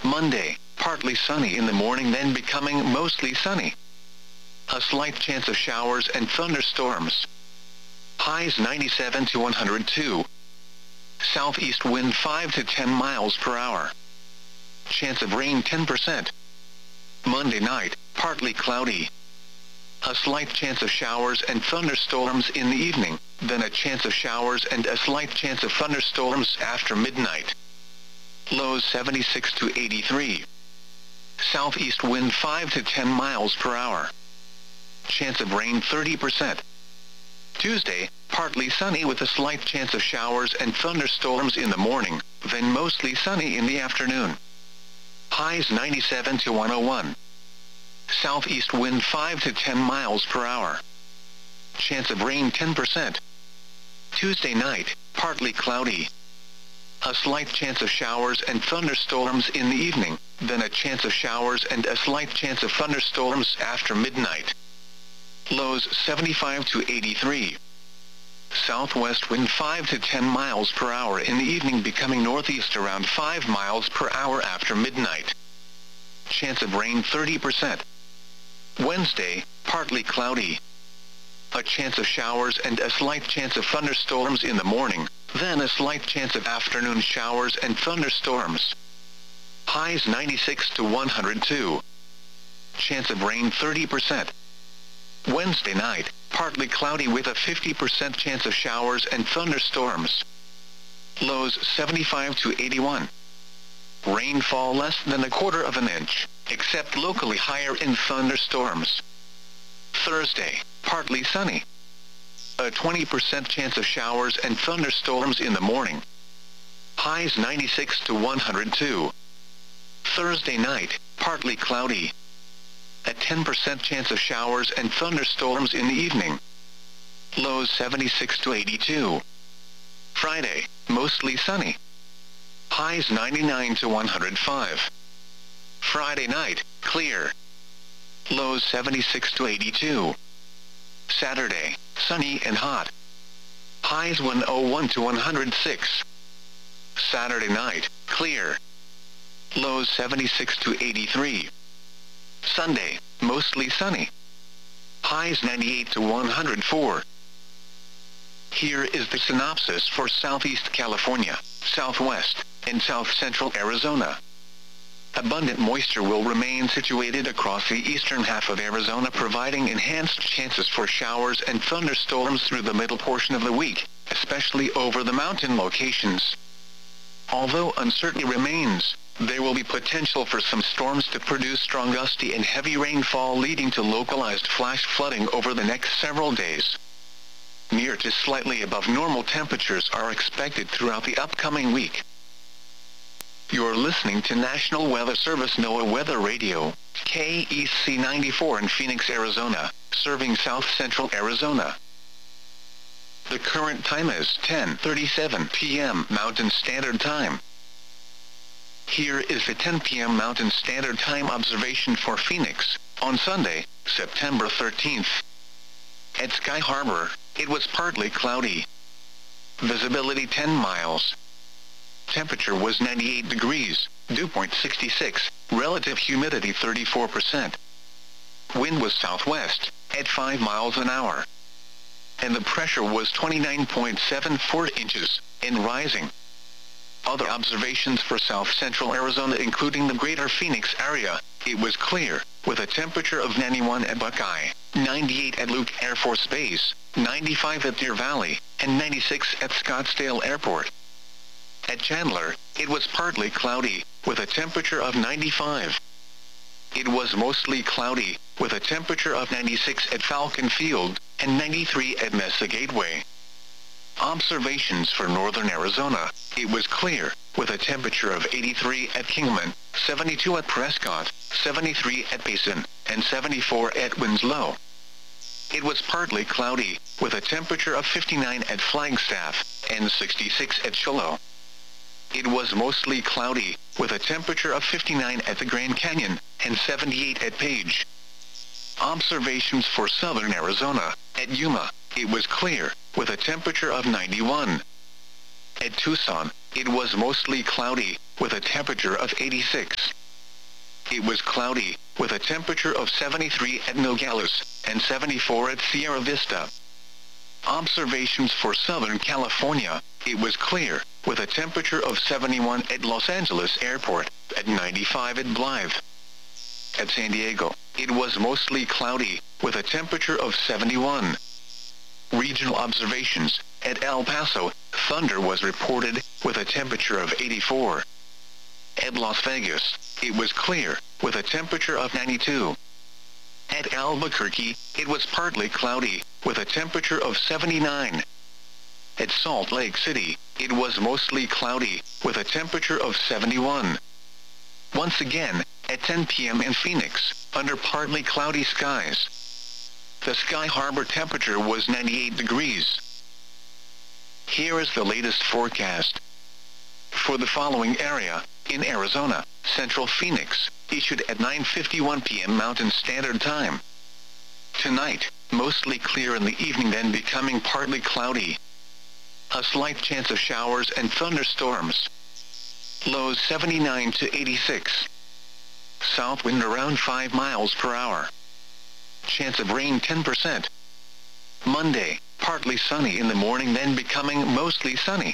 Monday, partly sunny in the morning then becoming mostly sunny. A slight chance of showers and thunderstorms. Highs 97 to 102. Southeast wind 5 to 10 miles per hour. Chance of rain 10%. Monday night, partly cloudy. A slight chance of showers and thunderstorms in the evening, then a chance of showers and a slight chance of thunderstorms after midnight. Lows 76 to 83. Southeast wind 5 to 10 miles per hour. Chance of rain 30%. Tuesday, partly sunny with a slight chance of showers and thunderstorms in the morning, then mostly sunny in the afternoon. Highs 97 to 101. Southeast wind 5 to 10 miles per hour. Chance of rain 10%. Tuesday night, partly cloudy. A slight chance of showers and thunderstorms in the evening, then a chance of showers and a slight chance of thunderstorms after midnight. Lows 75 to 83. Southwest wind 5 to 10 miles per hour in the evening becoming northeast around 5 miles per hour after midnight. Chance of rain 30%. Wednesday, partly cloudy. A chance of showers and a slight chance of thunderstorms in the morning, then a slight chance of afternoon showers and thunderstorms. Highs 96 to 102. Chance of rain 30%. Wednesday night, partly cloudy with a 50% chance of showers and thunderstorms. Lows 75 to 81. Rainfall less than a quarter of an inch, except locally higher in thunderstorms. Thursday, partly sunny. A 20% chance of showers and thunderstorms in the morning. Highs 96 to 102. Thursday night, partly cloudy. A 10% chance of showers and thunderstorms in the evening. Lows 76 to 82. Friday, mostly sunny. Highs 99 to 105. Friday night, clear. Lows 76 to 82. Saturday, sunny and hot. Highs 101 to 106. Saturday night, clear. Lows 76 to 83. Sunday, mostly sunny. Highs 98 to 104. Here is the synopsis for Southeast California, Southwest, and South Central Arizona. Abundant moisture will remain situated across the eastern half of Arizona, providing enhanced chances for showers and thunderstorms through the middle portion of the week, especially over the mountain locations. Although uncertainty remains, there will be potential for some storms to produce strong gusty and heavy rainfall, leading to localized flash flooding over the next several days. Near to slightly above normal temperatures are expected throughout the upcoming week. You're listening to National Weather Service NOAA Weather Radio, KEC 94 in Phoenix, Arizona, serving South Central Arizona. The current time is 10:37 p.m. Mountain Standard Time. Here is the 10 p.m. Mountain Standard Time observation for Phoenix, on Sunday, September 13th. At Sky Harbor, it was partly cloudy. Visibility 10 miles. Temperature was 98 degrees, dew point 66, relative humidity 34%. Wind was southwest, at 5 miles an hour. And the pressure was 29.74 inches, and rising. Other observations for South Central Arizona, including the greater Phoenix area, it was clear, with a temperature of 91 at Buckeye, 98 at Luke Air Force Base, 95 at Deer Valley, and 96 at Scottsdale Airport. At Chandler, it was partly cloudy, with a temperature of 95. It was mostly cloudy, with a temperature of 96 at Falcon Field, and 93 at Mesa Gateway. Observations for northern Arizona, it was clear, with a temperature of 83 at Kingman, 72 at Prescott, 73 at Payson, and 74 at Winslow. It was partly cloudy, with a temperature of 59 at Flagstaff, and 66 at Shiloh. It was mostly cloudy, with a temperature of 59 at the Grand Canyon, and 78 at Page. Observations for southern Arizona, at Yuma, it was clear, with a temperature of 91. At Tucson, it was mostly cloudy, with a temperature of 86. it was cloudy, with a temperature of 73 at Nogales, and 74 at Sierra Vista. Observations for Southern California, it was clear, with a temperature of 71 at Los Angeles Airport, at 95 at Blythe. At San Diego, it was mostly cloudy, with a temperature of 71. Regional observations, at El Paso, thunder was reported, with a temperature of 84. At Las Vegas, it was clear, with a temperature of 92. At Albuquerque, it was partly cloudy, with a temperature of 79. At Salt Lake City, it was mostly cloudy, with a temperature of 71. Once again, at 10 p.m. in Phoenix, under partly cloudy skies. The Sky Harbor temperature was 98 degrees. Here is the latest forecast. For the following area, in Arizona, Central Phoenix, issued at 9:51 p.m. Mountain Standard Time. Tonight, mostly clear in the evening, then becoming partly cloudy. A slight chance of showers and thunderstorms. Lows 79 to 86. South wind around 5 miles per hour. Chance of rain 10%. Monday, partly sunny in the morning, then becoming mostly sunny.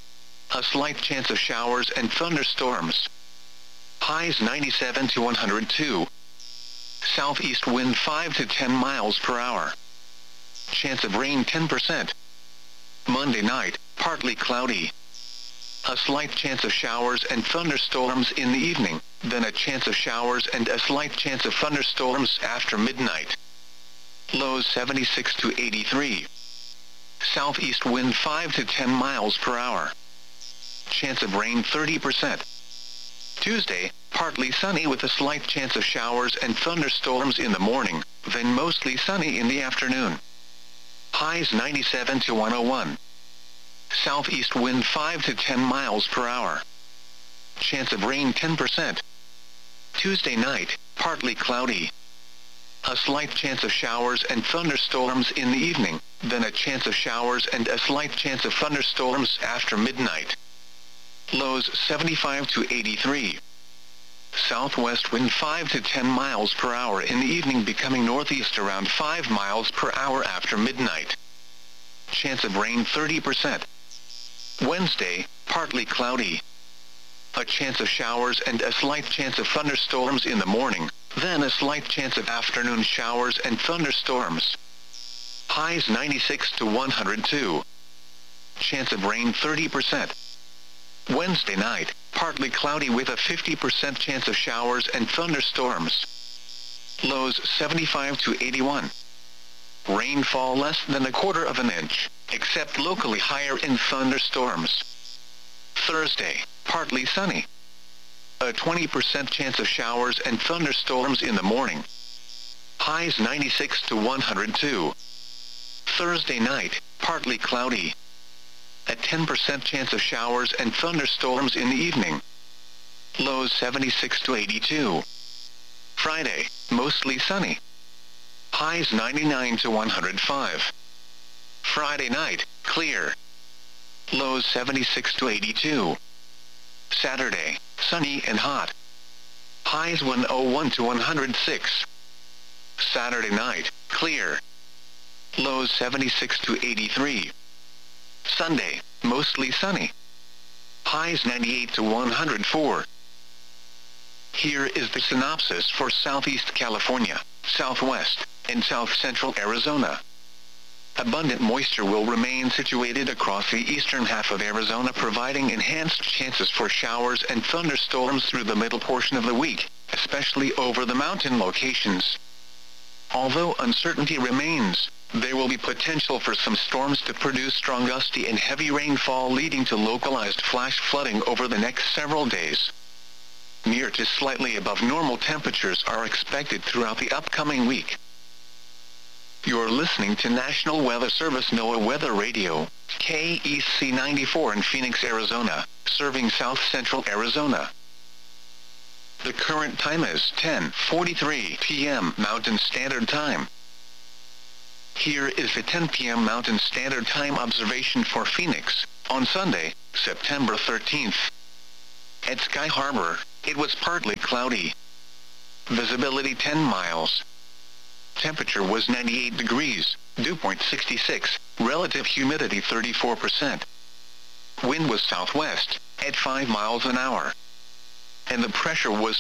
A slight chance of showers and thunderstorms. Highs 97 to 102. Southeast wind 5 to 10 miles per hour. Chance of rain 10%. Monday night, partly cloudy. A slight chance of showers and thunderstorms in the evening, then a chance of showers and a slight chance of thunderstorms after midnight. Lows 76 to 83. Southeast wind 5 to 10 miles per hour. Chance of rain 30%. Tuesday, partly sunny with a slight chance of showers and thunderstorms in the morning, then mostly sunny in the afternoon. Highs 97 to 101. Southeast wind 5 to 10 miles per hour. Chance of rain 10%. Tuesday night, partly cloudy. A slight chance of showers and thunderstorms in the evening, then a chance of showers and a slight chance of thunderstorms after midnight. Lows 75 to 83. Southwest wind 5 to 10 miles per hour in the evening, becoming northeast around 5 miles per hour after midnight. Chance of rain 30%. Wednesday, partly cloudy. A chance of showers and a slight chance of thunderstorms in the morning, then a slight chance of afternoon showers and thunderstorms. Highs 96 to 102. Chance of rain 30%. Wednesday night, partly cloudy with a 50% chance of showers and thunderstorms. Lows 75 to 81. Rainfall less than a quarter of an inch, except locally higher in thunderstorms. Thursday, partly sunny. A 20% chance of showers and thunderstorms in the morning. Highs 96 to 102. Thursday night, partly cloudy. A 10% chance of showers and thunderstorms in the evening. Lows 76 to 82. Friday, mostly sunny. Highs 99 to 105. Friday night, clear. Lows 76 to 82. Saturday, sunny and hot. Highs 101 to 106. Saturday night, clear. Lows 76 to 83. Sunday, mostly sunny. Highs 98 to 104. Here is the synopsis for Southeast California, Southwest, and South Central Arizona. Abundant moisture will remain situated across the eastern half of Arizona, providing enhanced chances for showers and thunderstorms through the middle portion of the week, especially over the mountain locations. Although uncertainty remains, there will be potential for some storms to produce strong gusty and heavy rainfall, leading to localized flash flooding over the next several days. Near to slightly above normal temperatures are expected throughout the upcoming week. You're listening to National Weather Service NOAA Weather Radio, KEC 94 in Phoenix, Arizona, serving South Central Arizona. The current time is 10:43 p.m. Mountain Standard Time. Here is the 10 p.m. Mountain Standard Time observation for Phoenix, on Sunday, September 13th. At Sky Harbor, it was partly cloudy. Visibility 10 miles. Temperature was 98 degrees, dew point 66, relative humidity 34%. Wind was southwest, at 5 miles an hour. And the pressure was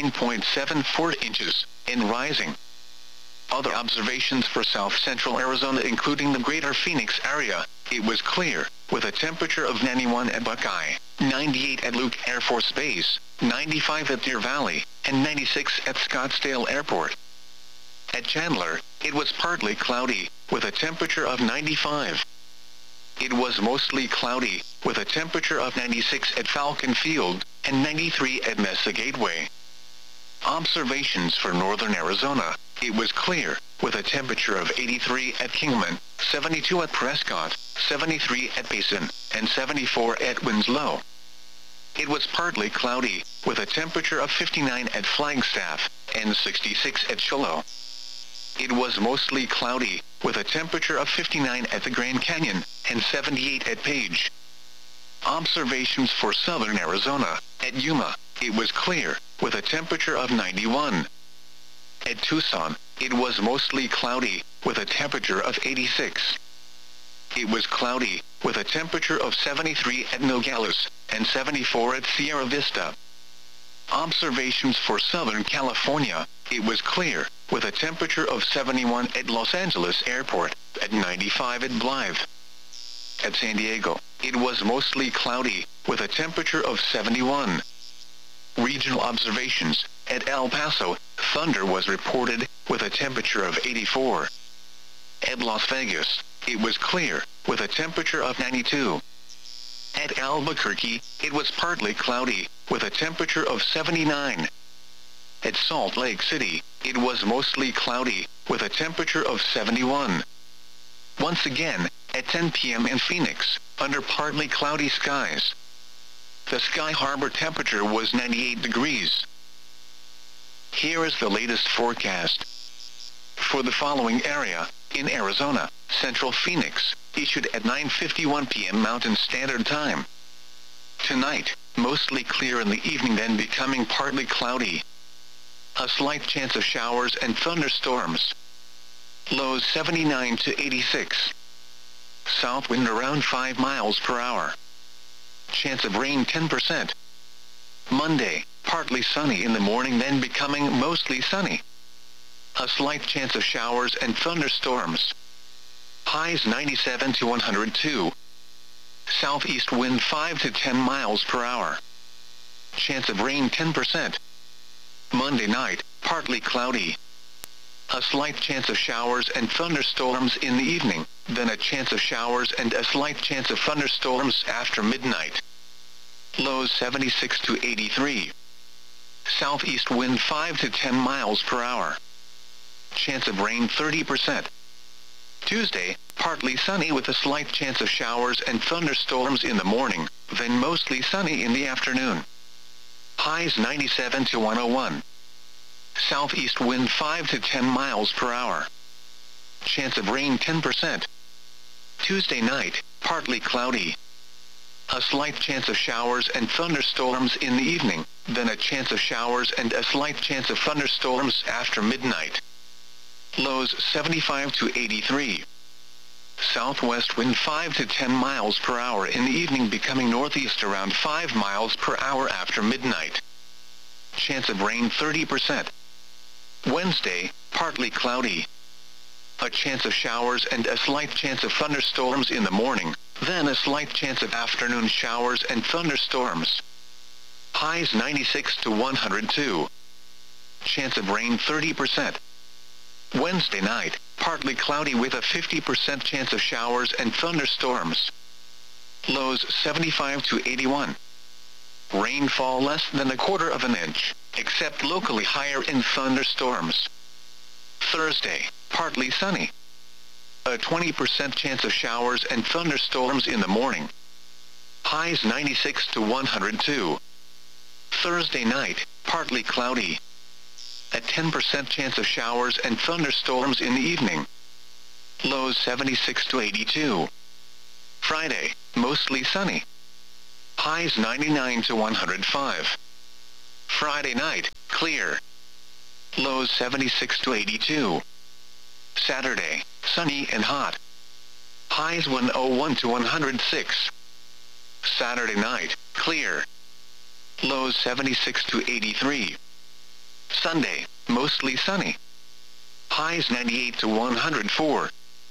29.74 inches, and rising. Other observations for south-central Arizona including the greater Phoenix area, it was clear, with a temperature of 91 at Buckeye, 98 at Luke Air Force Base, 95 at Deer Valley, and 96 at Scottsdale Airport. At Chandler, it was partly cloudy, with a temperature of 95. It was mostly cloudy, with a temperature of 96 at Falcon Field, and 93 at Mesa Gateway. Observations for northern Arizona, it was clear, with a temperature of 83 at Kingman, 72 at Prescott, 73 at Payson, and 74 at Winslow. It was partly cloudy, with a temperature of 59 at Flagstaff, and 66 at Shiloh. It was mostly cloudy, with a temperature of 59 at the Grand Canyon, and 78 at Page. Observations for southern Arizona, at Yuma, it was clear, with a temperature of 91. At Tucson, it was mostly cloudy, with a temperature of 86. It was cloudy, with a temperature of 73 at Nogales, and 74 at Sierra Vista. Observations for Southern California, it was clear, with a temperature of 71 at Los Angeles Airport, at 95 at Blythe. At San Diego, it was mostly cloudy, with a temperature of 71. Regional observations, at El Paso, thunder was reported, with a temperature of 84. At Las Vegas, it was clear, with a temperature of 92. At Albuquerque, it was partly cloudy, with a temperature of 79. At Salt Lake City, it was mostly cloudy, with a temperature of 71. Once again, at 10 p.m. in Phoenix, under partly cloudy skies. The Sky Harbor temperature was 98 degrees. Here is the latest forecast. For the following area, in Arizona, Central Phoenix, issued at 9:51 p.m. Mountain Standard Time. Tonight, mostly clear in the evening then becoming partly cloudy. A slight chance of showers and thunderstorms. Lows 79 to 86. South wind around 5 miles per hour. Chance of rain 10%. Monday, partly sunny in the morning then becoming mostly sunny. A slight chance of showers and thunderstorms. Highs 97 to 102. Southeast wind 5 to 10 miles per hour. Chance of rain 10%. Monday night, partly cloudy. A slight chance of showers and thunderstorms in the evening, then a chance of showers and a slight chance of thunderstorms after midnight. Lows 76 to 83. Southeast wind 5 to 10 miles per hour. Chance of rain 30%. Tuesday, partly sunny with a slight chance of showers and thunderstorms in the morning, then mostly sunny in the afternoon. Highs 97 to 101. Southeast wind 5 to 10 miles per hour. Chance of rain 10%. Tuesday night, partly cloudy. A slight chance of showers and thunderstorms in the evening, then a chance of showers and a slight chance of thunderstorms after midnight. Lows 75 to 83. Southwest wind 5 to 10 miles per hour in the evening becoming northeast around 5 miles per hour after midnight. Chance of rain 30%. Wednesday, partly cloudy. A chance of showers and a slight chance of thunderstorms in the morning, then a slight chance of afternoon showers and thunderstorms. Highs 96 to 102. Chance of rain 30%. Wednesday night, partly cloudy with a 50% chance of showers and thunderstorms. Lows 75 to 81. Rainfall less than 1/4 of an inch, except locally higher in thunderstorms. Thursday, partly sunny. A 20% chance of showers and thunderstorms in the morning. Highs 96 to 102. Thursday night, partly cloudy. A 10% chance of showers and thunderstorms in the evening. Lows 76 to 82. Friday, mostly sunny. Highs 99 to 105. Friday night, clear. Lows 76 to 82. Saturday, sunny and hot. Highs 101 to 106. Saturday night, clear. Lows 76 to 83. Sunday, mostly sunny. Highs 98 to 104.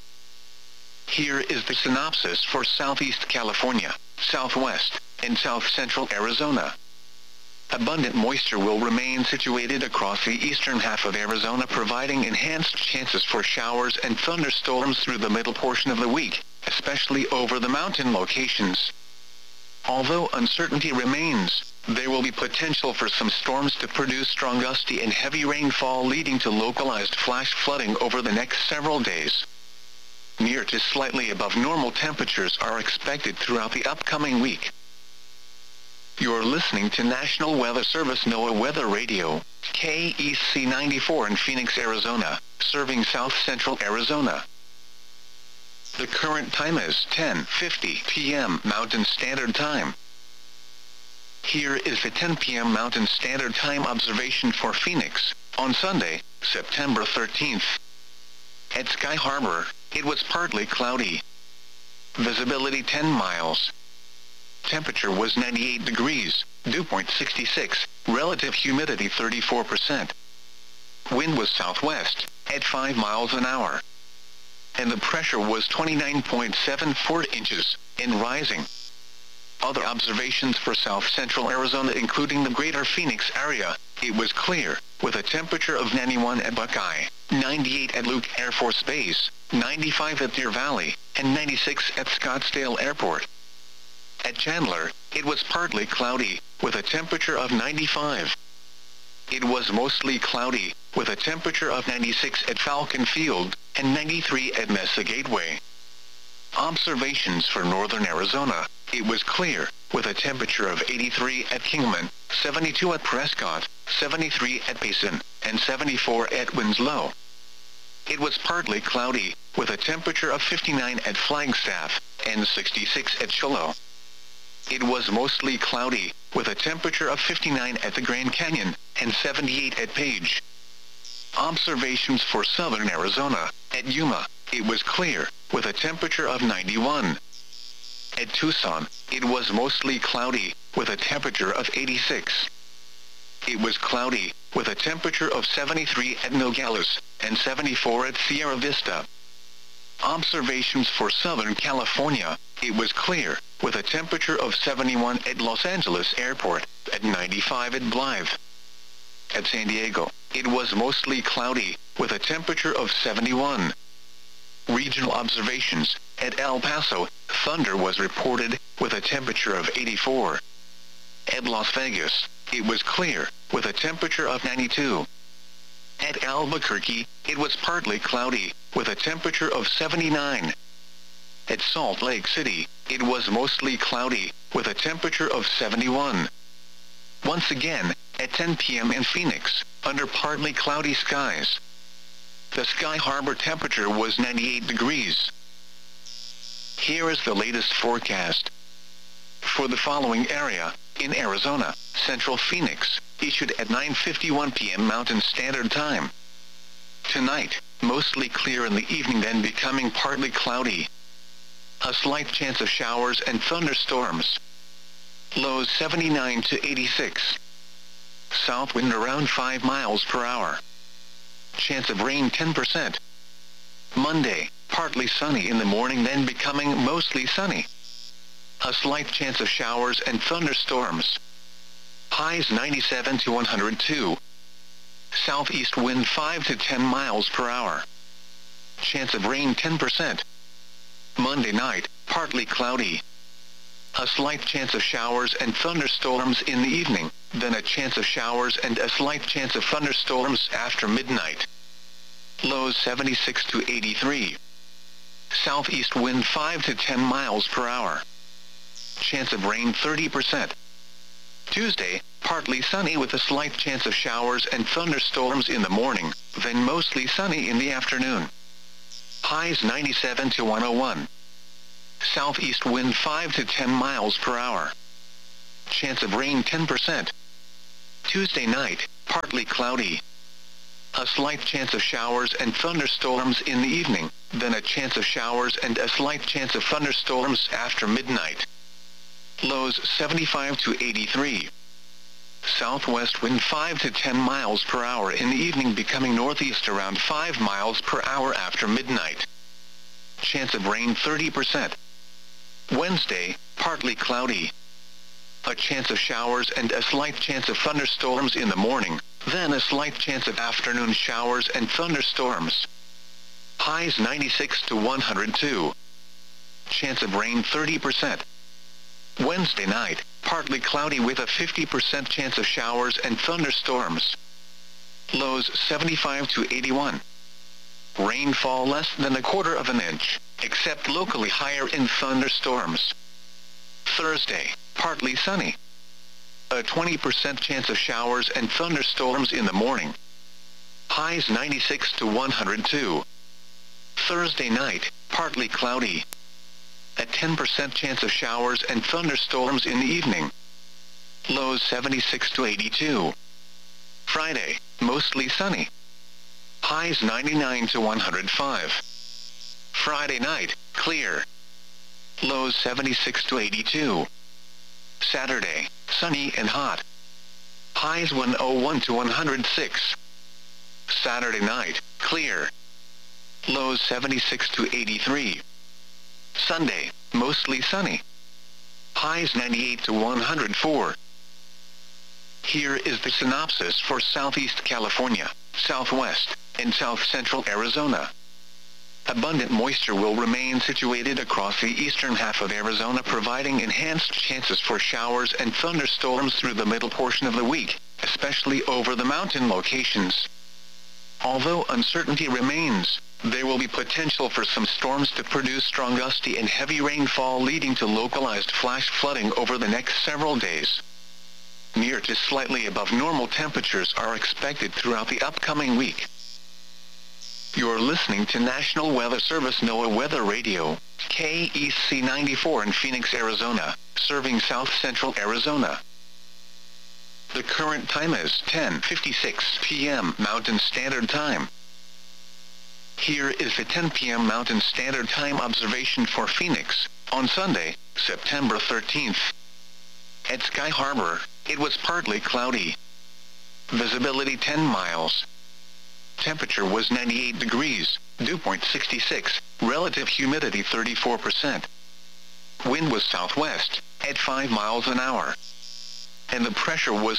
Here is the synopsis for Southeast California, Southwest, and South Central Arizona. Abundant moisture will remain situated across the eastern half of Arizona, providing enhanced chances for showers and thunderstorms through the middle portion of the week, especially over the mountain locations. Although uncertainty remains, there will be potential for some storms to produce strong gusty and heavy rainfall, leading to localized flash flooding over the next several days. Near to slightly above normal temperatures are expected throughout the upcoming week. You're listening to National Weather Service NOAA Weather Radio, KEC 94 in Phoenix, Arizona, serving South Central Arizona. The current time is 10:50 p.m. Mountain Standard Time. Here is the 10 p.m. Mountain Standard Time observation for Phoenix, on Sunday, September 13th. At Sky Harbor, it was partly cloudy. Visibility 10 miles. Temperature was 98 degrees, dew point 66, relative humidity 34%. Wind was southwest, at 5 miles an hour. And the pressure was 29.74 inches, and rising. Other observations for South Central Arizona, including the greater Phoenix area, it was clear, with a temperature of 91 at Buckeye, 98 at Luke Air Force Base, 95 at Deer Valley, and 96 at Scottsdale Airport. At Chandler, it was partly cloudy, with a temperature of 95. It was mostly cloudy, with a temperature of 96 at Falcon Field, and 93 at Mesa Gateway. Observations for northern Arizona, it was clear, with a temperature of 83 at Kingman, 72 at Prescott, 73 at Payson, and 74 at Winslow. It was partly cloudy, with a temperature of 59 at Flagstaff, and 66 at Shiloh. It was mostly cloudy, with a temperature of 59 at the Grand Canyon, and 78 at Page. Observations for southern Arizona, at Yuma, it was clear, with a temperature of 91. At Tucson, it was mostly cloudy, with a temperature of 86. It was cloudy, with a temperature of 73 at Nogales, and 74 at Sierra Vista. Observations for Southern California, it was clear, with a temperature of 71 at Los Angeles Airport, at 95 at Blythe. At San Diego, it was mostly cloudy, with a temperature of 71. Regional observations, at El Paso, thunder was reported, with a temperature of 84. At Las Vegas, it was clear, with a temperature of 92. At Albuquerque, it was partly cloudy, with a temperature of 79. At Salt Lake City, it was mostly cloudy, with a temperature of 71. Once again, at 10 p.m. in Phoenix, under partly cloudy skies. The Sky Harbor temperature was 98 degrees. Here is the latest forecast. For the following area, in Arizona, Central Phoenix, issued at 9:51 p.m. Mountain Standard Time. Tonight, mostly clear in the evening, then becoming partly cloudy. A slight chance of showers and thunderstorms. Lows 79 to 86. South wind around 5 miles per hour. Chance of rain 10%. Monday, partly sunny in the morning, then becoming mostly sunny. A slight chance of showers and thunderstorms. Highs 97 to 102. Southeast wind 5 to 10 miles per hour. Chance of rain 10%. Monday night, partly cloudy. A slight chance of showers and thunderstorms in the evening, then a chance of showers and a slight chance of thunderstorms after midnight. Lows 76 to 83. Southeast wind 5 to 10 miles per hour. Chance of rain 30%. Tuesday, partly sunny with a slight chance of showers and thunderstorms in the morning, then mostly sunny in the afternoon. Highs 97 to 101. Southeast wind 5 to 10 miles per hour. Chance of rain 10%. Tuesday night, partly cloudy. A slight chance of showers and thunderstorms in the evening, then a chance of showers and a slight chance of thunderstorms after midnight. Lows 75 to 83. Southwest wind 5 to 10 miles per hour in the evening, becoming northeast around 5 miles per hour after midnight. Chance of rain 30%. Wednesday, partly cloudy. A chance of showers and a slight chance of thunderstorms in the morning, then a slight chance of afternoon showers and thunderstorms. Highs 96 to 102. Chance of rain 30%. Wednesday night, partly cloudy with a 50% chance of showers and thunderstorms. Lows 75 to 81. Rainfall less than 1/4 of an inch, except locally higher in thunderstorms. Thursday, partly sunny. A 20% chance of showers and thunderstorms in the morning. Highs 96 to 102. Thursday night, partly cloudy. A 10% chance of showers and thunderstorms in the evening. Lows 76 to 82. Friday, mostly sunny. Highs 99 to 105. Friday night, clear. Lows 76 to 82. Saturday, sunny and hot. Highs 101 to 106. Saturday night, clear. Lows 76 to 83. Sunday, mostly sunny. Highs 98 to 104. Here is the synopsis for Southeast California, Southwest, and South Central Arizona. Abundant moisture will remain situated across the eastern half of Arizona, providing enhanced chances for showers and thunderstorms through the middle portion of the week, especially over the mountain locations. Although uncertainty remains, there will be potential for some storms to produce strong gusty and heavy rainfall, leading to localized flash flooding over the next several days. Near to slightly above normal temperatures are expected throughout the upcoming week. You're listening to National Weather Service NOAA Weather Radio, KEC 94 in Phoenix, Arizona, serving South Central Arizona. The current time is 10:56 p.m. Mountain Standard Time. Here is the 10 p.m. Mountain Standard Time observation for Phoenix, on Sunday, September 13th. At Sky Harbor, it was partly cloudy. Visibility 10 miles. Temperature was 98 degrees, dew point 66, relative humidity 34%. Wind was southwest, at 5 miles an hour. And the pressure was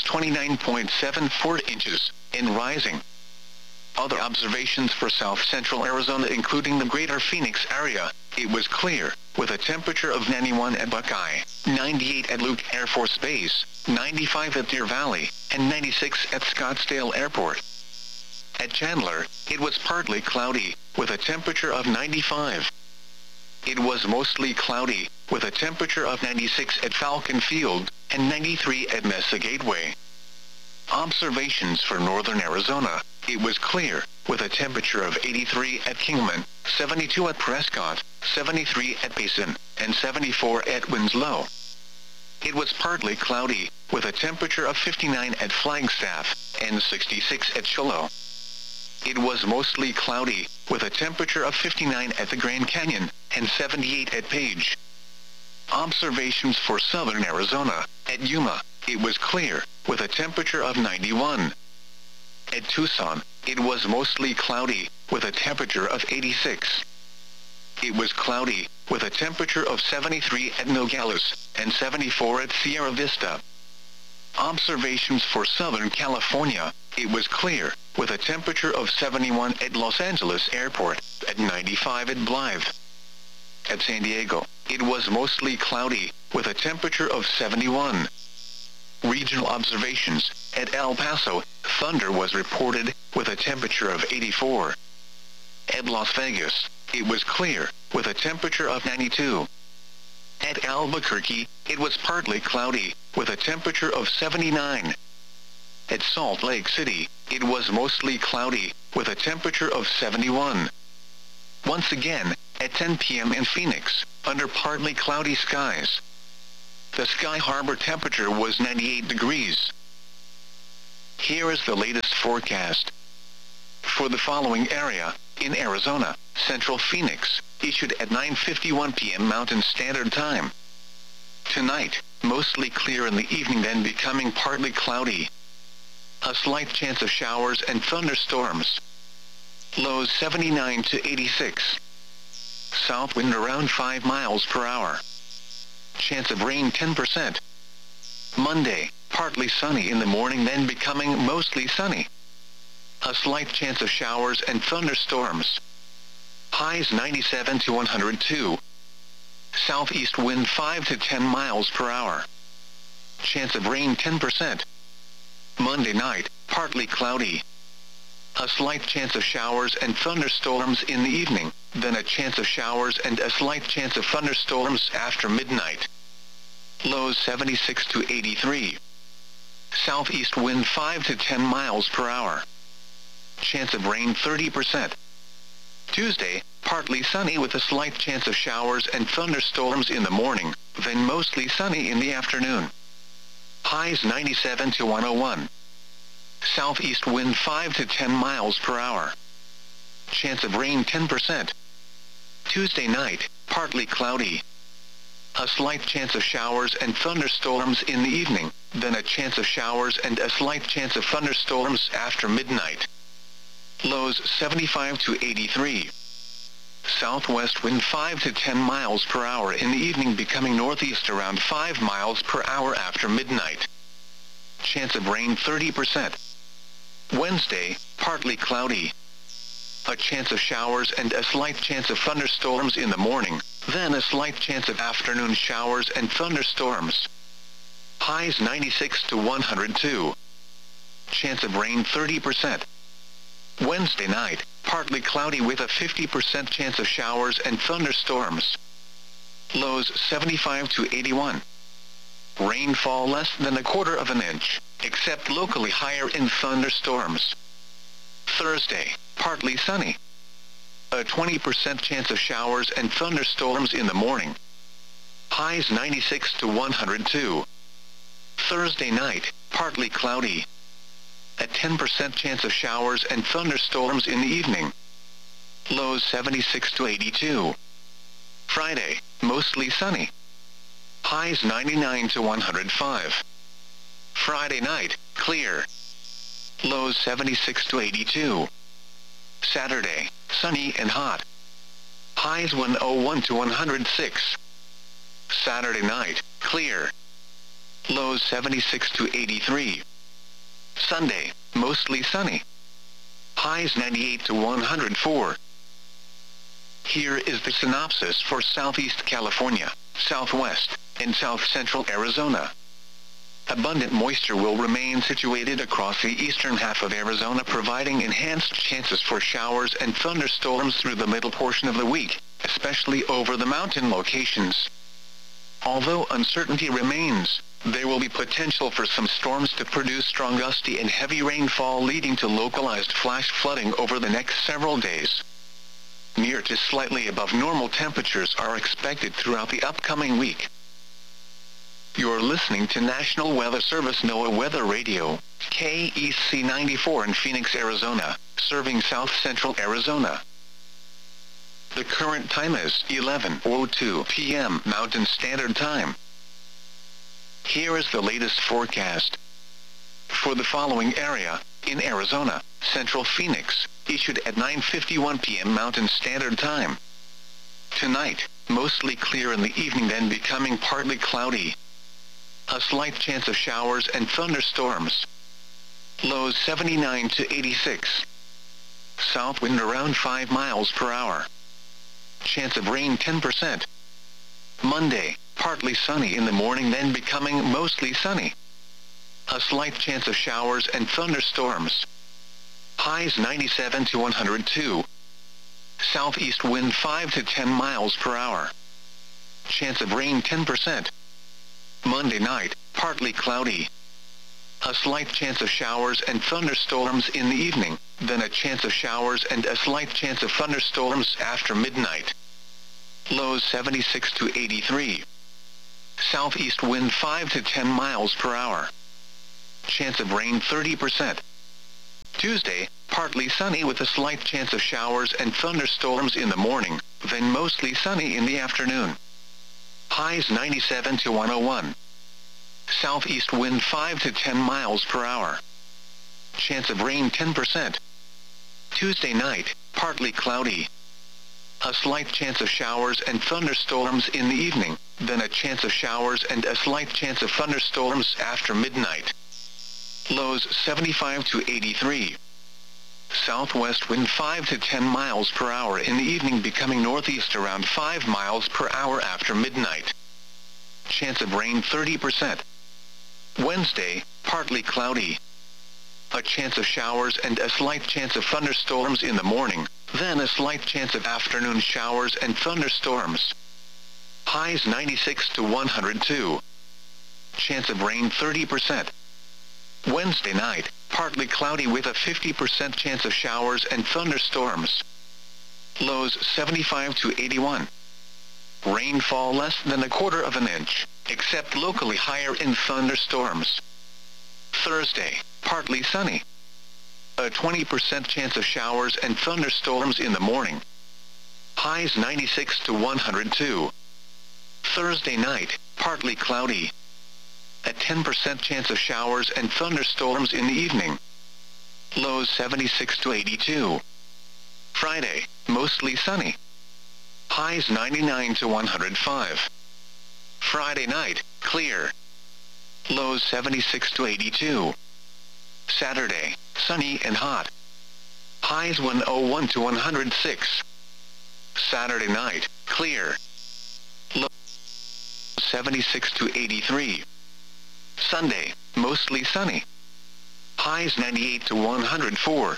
29.74 inches, and rising. Other observations for South Central Arizona, including the greater Phoenix area, it was clear, with a temperature of 91 at Buckeye, 98 at Luke Air Force Base, 95 at Deer Valley, and 96 at Scottsdale Airport. At Chandler, it was partly cloudy, with a temperature of 95. It was mostly cloudy, with a temperature of 96 at Falcon Field, and 93 at Mesa Gateway. Observations for northern Arizona, it was clear, with a temperature of 83 at Kingman, 72 at Prescott, 73 at Payson, and 74 at Winslow. It was partly cloudy, with a temperature of 59 at Flagstaff, and 66 at Shiloh. It was mostly cloudy, with a temperature of 59 at the Grand Canyon, and 78 at Page. Observations for southern Arizona, at Yuma, it was clear, with a temperature of 91. At Tucson, it was mostly cloudy, with a temperature of 86. It was cloudy, with a temperature of 73 at Nogales, and 74 at Sierra Vista. Observations for Southern California, it was clear, with a temperature of 71 at Los Angeles Airport, at 95 at Blythe. At San Diego, it was mostly cloudy, with a temperature of 71. Regional observations, at El Paso, thunder was reported, with a temperature of 84. At Las Vegas, it was clear, with a temperature of 92. At Albuquerque, it was partly cloudy, with a temperature of 79. At Salt Lake City, it was mostly cloudy, with a temperature of 71. Once again, at 10 p.m. in Phoenix, under partly cloudy skies. The Sky Harbor temperature was 98 degrees. Here is the latest forecast. for the following area, in Arizona, Central Phoenix, issued at 9:51 p.m. Mountain Standard Time. Tonight, mostly clear in the evening, then becoming partly cloudy. A slight chance of showers and thunderstorms. Lows 79 to 86. South wind around 5 miles per hour. Chance of rain 10%. Monday, partly sunny in the morning, then becoming mostly sunny. A slight chance of showers and thunderstorms. Highs 97 to 102. Southeast wind 5 to 10 miles per hour. Chance of rain 10%. Monday night, partly cloudy. A slight chance of showers and thunderstorms in the evening, then a chance of showers and a slight chance of thunderstorms after midnight. Lows 76 to 83. Southeast wind 5 to 10 miles per hour. Chance of rain 30%. Tuesday, partly sunny with a slight chance of showers and thunderstorms in the morning, then mostly sunny in the afternoon. Highs 97 to 101. Southeast wind 5 to 10 miles per hour. Chance of rain 10%. Tuesday night, partly cloudy. A slight chance of showers and thunderstorms in the evening, then a chance of showers and a slight chance of thunderstorms after midnight. Lows 75 to 83. Southwest wind 5 to 10 miles per hour in the evening, becoming northeast around 5 miles per hour after midnight. Chance of rain 30%. Wednesday, partly cloudy. A chance of showers and a slight chance of thunderstorms in the morning, then a slight chance of afternoon showers and thunderstorms. Highs 96 to 102. Chance of rain 30%. Wednesday night, partly cloudy with a 50% chance of showers and thunderstorms. Lows 75 to 81. Rainfall less than 1/4 of an inch, except locally higher in thunderstorms. Thursday, partly sunny. A 20% chance of showers and thunderstorms in the morning. Highs 96 to 102. Thursday night, partly cloudy. A 10% chance of showers and thunderstorms in the evening. Lows 76 to 82. Friday, mostly sunny. Highs 99 to 105. Friday night, clear. Lows 76 to 82. Saturday, sunny and hot. Highs 101 to 106. Saturday night, clear. Lows 76 to 83. Sunday, mostly sunny. Highs 98 to 104. Here is the synopsis for Southeast California, Southwest, and South Central Arizona. Abundant moisture will remain situated across the eastern half of Arizona, providing enhanced chances for showers and thunderstorms through the middle portion of the week, especially over the mountain locations. Although uncertainty remains, there will be potential for some storms to produce strong gusty and heavy rainfall, leading to localized flash flooding over the next several days. Near to slightly above normal temperatures are expected throughout the upcoming week. You're listening to National Weather Service NOAA Weather Radio, KEC 94 in Phoenix, Arizona, serving South Central Arizona. The current time is 11:02 p.m. Mountain Standard Time. Here is the latest forecast. For the following area, in Arizona, Central Phoenix, issued at 9:51 p.m. Mountain Standard Time. Tonight, mostly clear in the evening, then becoming partly cloudy. A slight chance of showers and thunderstorms. Lows 79 to 86. South wind around 5 miles per hour. Chance of rain 10%. Monday, partly sunny in the morning, then becoming mostly sunny. A slight chance of showers and thunderstorms. Highs 97 to 102. Southeast wind 5 to 10 miles per hour. Chance of rain 10%. Monday night, partly cloudy. A slight chance of showers and thunderstorms in the evening, then a chance of showers and a slight chance of thunderstorms after midnight. Lows 76 to 83. Southeast wind 5 to 10 miles per hour. Chance of rain 30%. Tuesday, partly sunny with a slight chance of showers and thunderstorms in the morning, then mostly sunny in the afternoon. Highs 97 to 101. Southeast wind 5 to 10 miles per hour. Chance of rain 10%. Tuesday night, partly cloudy. A slight chance of showers and thunderstorms in the evening, then a chance of showers and a slight chance of thunderstorms after midnight. Lows 75 to 83. Southwest wind 5 to 10 miles per hour in the evening, becoming northeast around 5 miles per hour after midnight. Chance of rain 30%. Wednesday, partly cloudy. A chance of showers and a slight chance of thunderstorms in the morning, then a slight chance of afternoon showers and thunderstorms. Highs 96 to 102. Chance of rain 30%. Wednesday night, partly cloudy with a 50% chance of showers and thunderstorms. Lows 75 to 81. Rainfall less than a quarter of an inch, except locally higher in thunderstorms. Thursday, partly sunny. A 20% chance of showers and thunderstorms in the morning. Highs 96 to 102. Thursday night, partly cloudy. A 10% chance of showers and thunderstorms in the evening. Lows 76 to 82. Friday, mostly sunny. Highs 99 to 105. Friday night, clear. Lows 76 to 82. Saturday, sunny and hot. Highs 101 to 106. Saturday night, clear. Lows 76 to 83. Sunday, mostly sunny. Highs 98 to 104.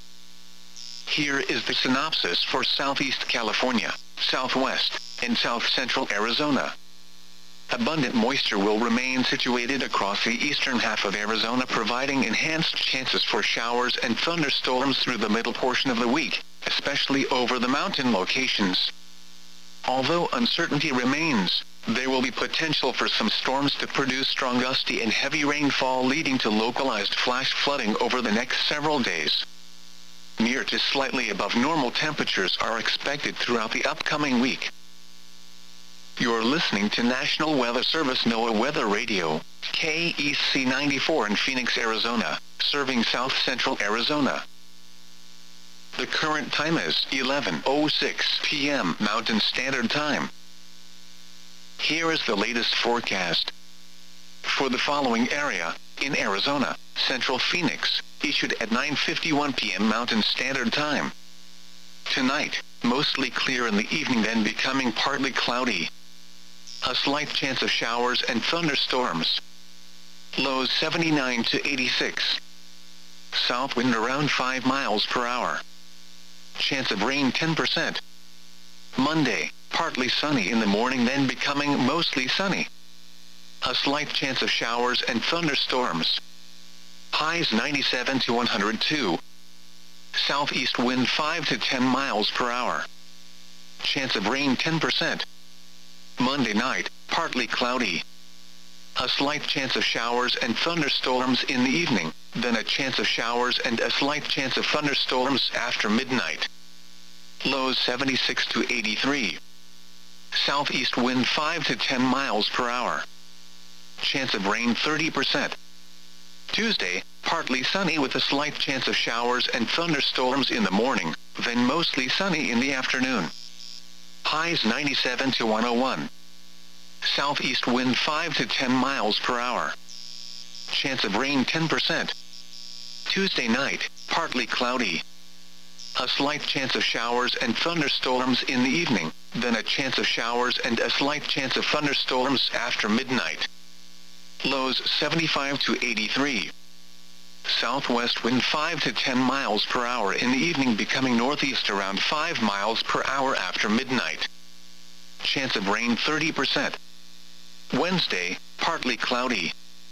Here is the synopsis for Southeast California, Southwest, and South Central Arizona. Abundant moisture will remain situated across the eastern half of Arizona, providing enhanced chances for showers and thunderstorms through the middle portion of the week, especially over the mountain locations. Although uncertainty remains, there will be potential for some storms to produce strong gusty and heavy rainfall, leading to localized flash flooding over the next several days. Near to slightly above normal temperatures are expected throughout the upcoming week. You're listening to National Weather Service NOAA Weather Radio, KEC 94 in Phoenix, Arizona, serving South Central Arizona. The current time is 11:06 p.m. Mountain Standard Time. Here is the latest forecast. For the following area, in Arizona, Central Phoenix, issued at 9:51 p.m. Mountain Standard Time. Tonight, mostly clear in the evening, then becoming partly cloudy. A slight chance of showers and thunderstorms. Lows 79 to 86. South wind around 5 miles per hour. Chance of rain 10%. Monday, partly sunny in the morning, then becoming mostly sunny. A slight chance of showers and thunderstorms. Highs 97 to 102. Southeast wind 5 to 10 miles per hour. Chance of rain 10%. Monday night, partly cloudy. A slight chance of showers and thunderstorms in the evening, then a chance of showers and a slight chance of thunderstorms after midnight. Lows 76 to 83. Southeast wind 5 to 10 miles per hour. Chance of rain 30%. Tuesday, partly sunny with a slight chance of showers and thunderstorms in the morning, then mostly sunny in the afternoon. Highs 97 to 101. Southeast wind 5 to 10 miles per hour. Chance of rain 10%. Tuesday night, partly cloudy. A slight chance of showers and thunderstorms in the evening, then a chance of showers and a slight chance of thunderstorms after midnight. Lows 75 to 83. Southwest wind 5 to 10 miles per hour in the evening, becoming northeast around 5 miles per hour after midnight. Chance of rain 30%. Wednesday, partly cloudy.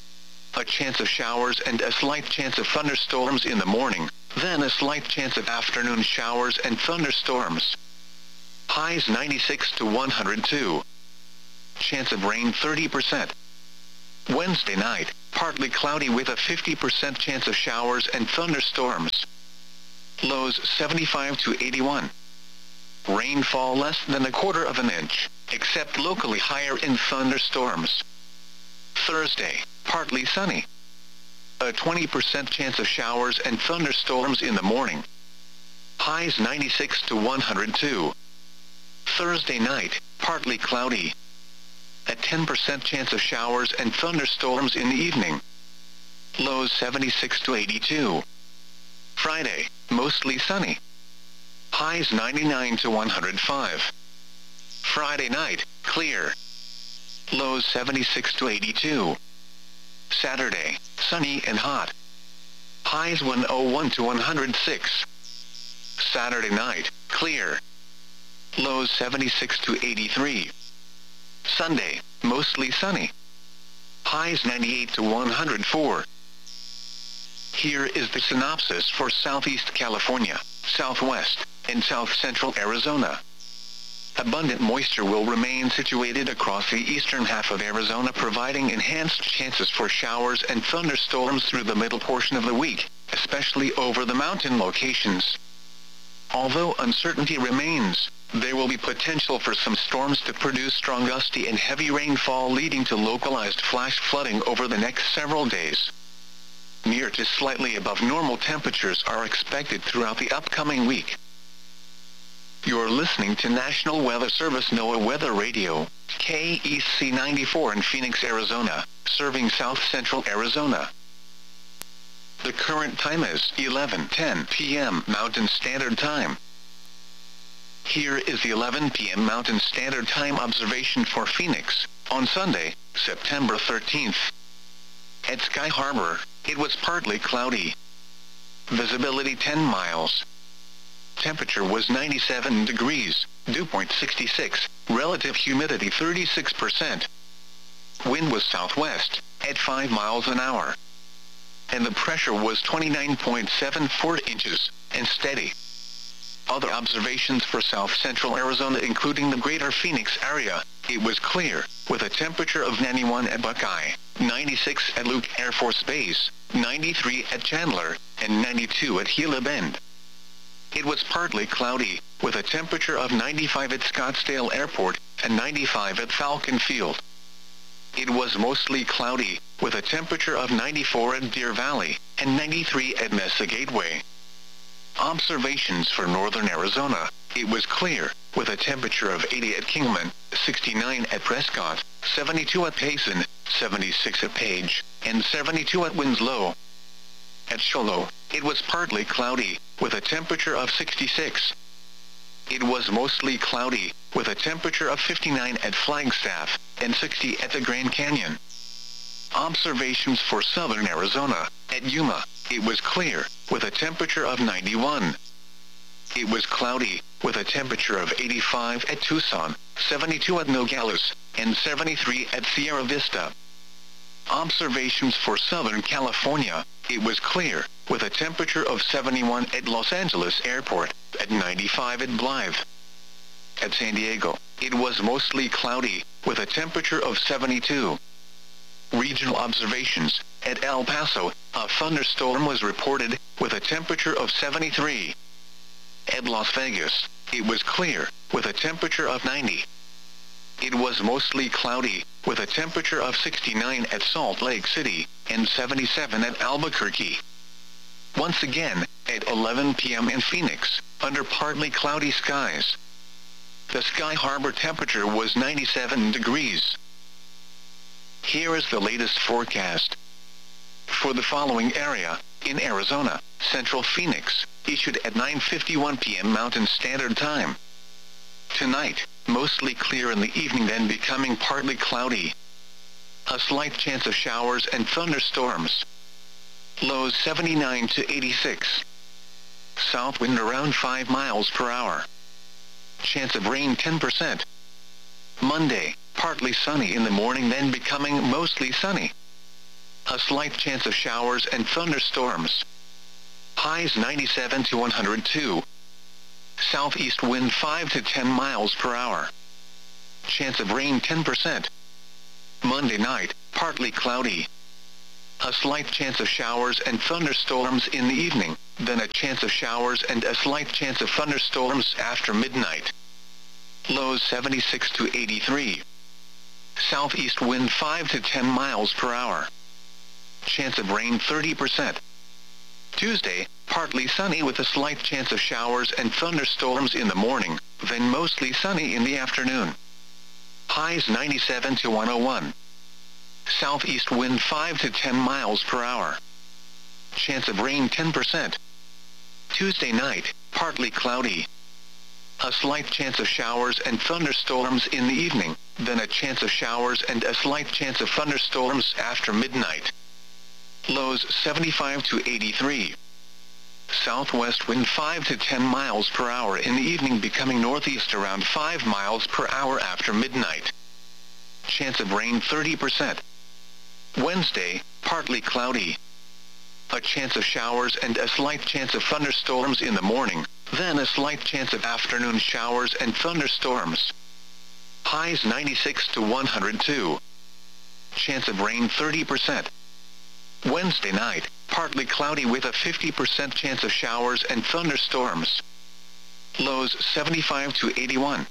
A chance of showers and a slight chance of thunderstorms in the morning, then a slight chance of afternoon showers and thunderstorms. Highs 96 to 102. Chance of rain 30%. Wednesday night, partly cloudy with a 50% chance of showers and thunderstorms. Lows 75 to 81. Rainfall less than a quarter of an inch, except locally higher in thunderstorms. Thursday, partly sunny. A 20% chance of showers and thunderstorms in the morning. Highs 96 to 102. Thursday night, partly cloudy. A 10% chance of showers and thunderstorms in the evening. Lows 76 to 82. Friday, mostly sunny. Highs 99 to 105. Friday night, clear. Lows 76 to 82. Saturday, sunny and hot. Highs 101 to 106. Saturday night, clear. Lows 76 to 83. Sunday, mostly sunny. Highs 98 to 104. Here is the synopsis for Southeast California, Southwest, and South Central Arizona. Abundant moisture will remain situated across the eastern half of Arizona, providing enhanced chances for showers and thunderstorms through the middle portion of the week, especially over the mountain locations. Although uncertainty remains, there will be potential for some storms to produce strong gusty and heavy rainfall, leading to localized flash flooding over the next several days. Near to slightly above normal temperatures are expected throughout the upcoming week. You're listening to National Weather Service NOAA Weather Radio, KEC 94 in Phoenix, Arizona, serving South Central Arizona. The current time is 11:10 p.m. Mountain Standard Time. Here is the 11 p.m. Mountain Standard Time observation for Phoenix, on Sunday, September 13th. At Sky Harbor, it was partly cloudy. Visibility 10 miles. Temperature was 97 degrees, dew point 66, relative humidity 36%. Wind was southwest, at 5 miles an hour. And the pressure was 29.74 inches, and steady. Other observations for South Central Arizona, including the greater Phoenix area, it was clear, with a temperature of 91 at Buckeye, 96 at Luke Air Force Base, 93 at Chandler, and 92 at Gila Bend. It was partly cloudy, with a temperature of 95 at Scottsdale Airport, and 95 at Falcon Field. It was mostly cloudy, with a temperature of 94 at Deer Valley, and 93 at Mesa Gateway. Observations for northern Arizona, it was clear, with a temperature of 80 at Kingman, 69 at Prescott, 72 at Payson, 76 at Page, and 72 at Winslow. At Shoalo, it was partly cloudy, with a temperature of 66. It was mostly cloudy, with a temperature of 59 at Flagstaff, and 60 at the Grand Canyon. Observations for southern Arizona, at Yuma, it was clear, with a temperature of 91. It was cloudy, with a temperature of 85 at Tucson, 72 at Nogales, and 73 at Sierra Vista. Observations for Southern California, it was clear, with a temperature of 71 at Los Angeles Airport, at 95 at Blythe. At San Diego, it was mostly cloudy, with a temperature of 72. Regional observations, at El Paso, a thunderstorm was reported, with a temperature of 73. At Las Vegas, it was clear, with a temperature of 90. It was mostly cloudy, with a temperature of 69 at Salt Lake City, and 77 at Albuquerque. Once again, at 11 p.m. in Phoenix, under partly cloudy skies. The Sky Harbor temperature was 97 degrees. Here is the latest forecast. For the following area, in Arizona, Central Phoenix, issued at 9:51 p.m. Mountain Standard Time. Tonight, mostly clear in the evening, then becoming partly cloudy. A slight chance of showers and thunderstorms. Lows 79 to 86. South wind around 5 miles per hour. Chance of rain 10%. Monday, partly sunny in the morning, then becoming mostly sunny. A slight chance of showers and thunderstorms. Highs 97 to 102. Southeast wind 5 to 10 miles per hour. Chance of rain 10%. Monday night, partly cloudy. A slight chance of showers and thunderstorms in the evening, then a chance of showers and a slight chance of thunderstorms after midnight. Lows 76 to 83. Southeast wind 5 to 10 miles per hour. Chance of rain 30%. Tuesday, partly sunny with a slight chance of showers and thunderstorms in the morning, then mostly sunny in the afternoon. Highs 97 to 101. Southeast wind 5 to 10 miles per hour. Chance of rain 10%. Tuesday night, partly cloudy. A slight chance of showers and thunderstorms in the evening, then a chance of showers and a slight chance of thunderstorms after midnight. Lows 75 to 83. Southwest wind 5 to 10 miles per hour in the evening, becoming northeast around 5 miles per hour after midnight. Chance of rain 30%. Wednesday, partly cloudy. A chance of showers and a slight chance of thunderstorms in the morning, then a slight chance of afternoon showers and thunderstorms. Highs 96 to 102. Chance of rain 30%. Wednesday night, partly cloudy with a 50% chance of showers and thunderstorms. Lows 75 to 81.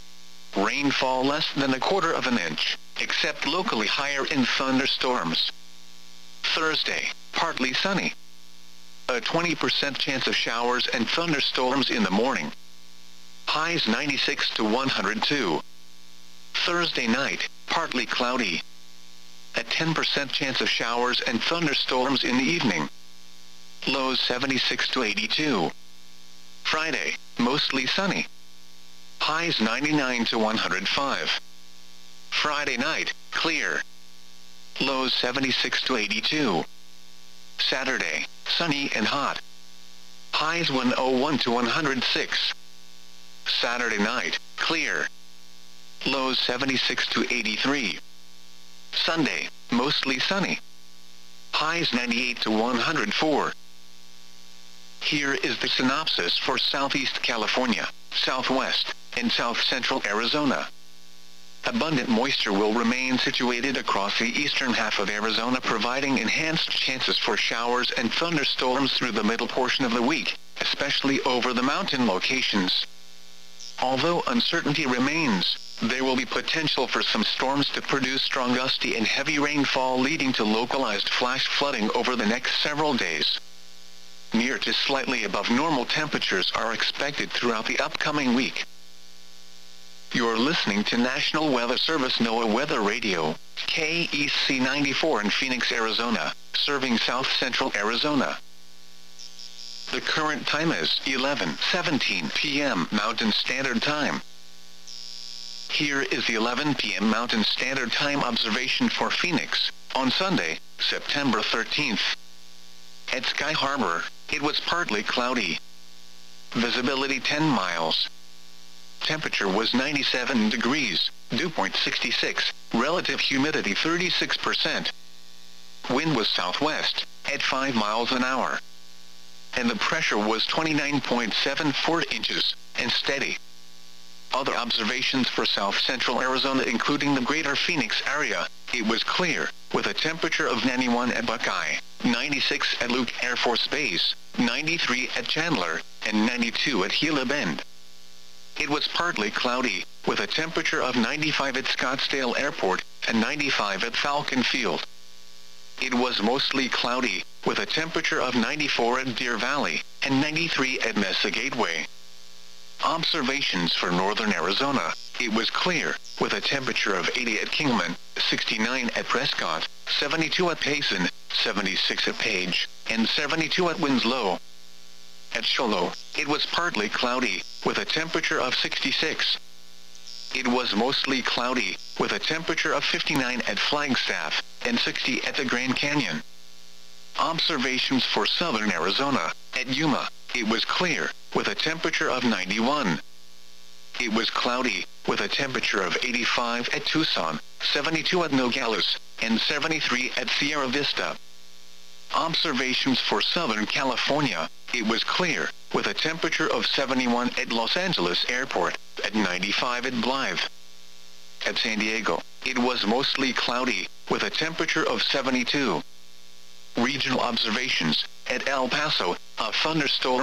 Rainfall less than a quarter of an inch, except locally higher in thunderstorms. Thursday, partly sunny. A 20% chance of showers and thunderstorms in the morning. Highs 96 to 102. Thursday night, partly cloudy. A 10% chance of showers and thunderstorms in the evening. Lows 76 to 82. Friday, mostly sunny. Highs 99 to 105. Friday night, clear. Lows 76 to 82. Saturday, sunny and hot. Highs 101 to 106. Saturday night, clear. Lows 76 to 83. Sunday, mostly sunny. Highs 98 to 104. Here is the synopsis for Southeast California, Southwest, and South Central Arizona. Abundant moisture will remain situated across the eastern half of Arizona, providing enhanced chances for showers and thunderstorms through the middle portion of the week, especially over the mountain locations. Although uncertainty remains, there will be potential for some storms to produce strong gusty and heavy rainfall, leading to localized flash flooding over the next several days. Near to slightly above normal temperatures are expected throughout the upcoming week. You're listening to National Weather Service NOAA Weather Radio, KEC 94 in Phoenix, Arizona, serving South Central Arizona. The current time is 11:17 p.m. Mountain Standard Time. Here is the 11 p.m. Mountain Standard Time observation for Phoenix, on Sunday, September 13th. At Sky Harbor, it was partly cloudy. Visibility 10 miles. Temperature was 97 degrees, dew point 66, relative humidity 36%. Wind was southwest, at 5 miles an hour. And the pressure was 29.74 inches, and steady. Other observations for South Central Arizona, including the greater Phoenix area, it was clear, with a temperature of 91 at Buckeye, 96 at Luke Air Force Base, 93 at Chandler, and 92 at Gila Bend. It was partly cloudy, with a temperature of 95 at Scottsdale Airport, and 95 at Falcon Field. It was mostly cloudy, with a temperature of 94 at Deer Valley, and 93 at Mesa Gateway. Observations for northern Arizona, it was clear, with a temperature of 80 at Kingman, 69 at Prescott, 72 at Payson, 76 at Page, and 72 at Winslow. At Shoalo, it was partly cloudy, with a temperature of 66. It was mostly cloudy, with a temperature of 59 at Flagstaff, and 60 at the Grand Canyon. Observations for southern Arizona, at Yuma, it was clear, with a temperature of 91. It was cloudy, with a temperature of 85 at Tucson, 72 at Nogales, and 73 at Sierra Vista. Observations for Southern California, it was clear, with a temperature of 71 at Los Angeles Airport, at 95 at Blythe. At San Diego, it was mostly cloudy, with a temperature of 72. Regional observations, At El Paso, a thunderstorm